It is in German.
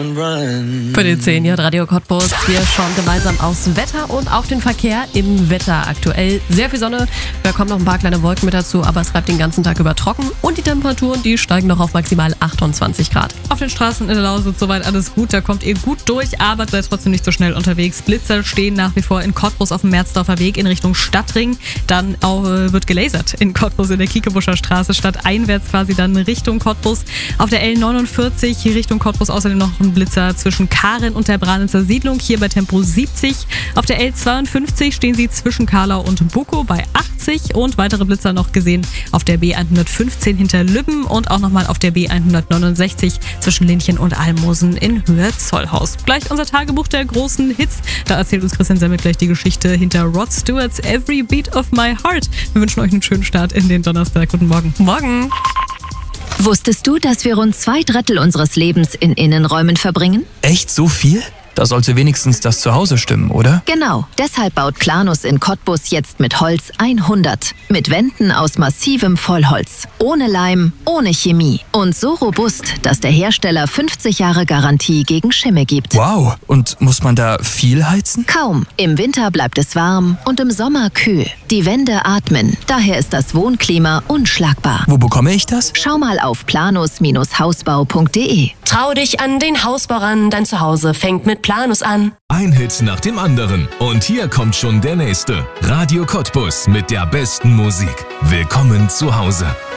Für die 10 hier Radio Cottbus. Wir schauen gemeinsam aufs Wetter und auf den Verkehr im Wetter. Aktuell sehr viel Sonne, da kommen noch ein paar kleine Wolken mit dazu, aber es bleibt den ganzen Tag über trocken und die Temperaturen, die steigen noch auf maximal 28 Grad. Auf den Straßen in der Lausitz soweit alles gut, da kommt ihr gut durch, aber seid trotzdem nicht so schnell unterwegs. Blitzer stehen nach wie vor in Cottbus auf dem Merzdorfer Weg in Richtung Stadtring. Dann auch, wird gelasert in Cottbus in der Kiekebuscher Straße, stadteinwärts quasi dann Richtung Cottbus. Auf der L49 Richtung Cottbus außerdem noch ein Blitzer zwischen Karin und der Branitzer Siedlung, hier bei Tempo 70. Auf der L52 stehen sie zwischen Karlau und Bukow bei 80 und weitere Blitzer noch gesehen auf der B115 hinter Lübben und auch nochmal auf der B169 zwischen Linchen und Almosen in Höhe Zollhaus. Gleich unser Tagebuch der großen Hits. Da erzählt uns Christian Semmel gleich die Geschichte hinter Rod Stewart's Every Beat of My Heart. Wir wünschen euch einen schönen Start in den Donnerstag. Guten Morgen. Morgen! Wusstest du, dass wir rund 2/3 unseres Lebens in Innenräumen verbringen? Echt so viel? Da sollte wenigstens das Zuhause stimmen, oder? Genau. Deshalb baut Planus in Cottbus jetzt mit Holz 100. Mit Wänden aus massivem Vollholz. Ohne Leim, ohne Chemie. Und so robust, dass der Hersteller 50 Jahre Garantie gegen Schimmel gibt. Wow. Und muss man da viel heizen? Kaum. Im Winter bleibt es warm und im Sommer kühl. Die Wände atmen. Daher ist das Wohnklima unschlagbar. Wo bekomme ich das? Schau mal auf planus-hausbau.de. Trau dich an den Hausbau ran, dein Zuhause fängt mit Planus an. Ein Hit nach dem anderen. Und hier kommt schon der nächste. Radio Cottbus mit der besten Musik. Willkommen zu Hause.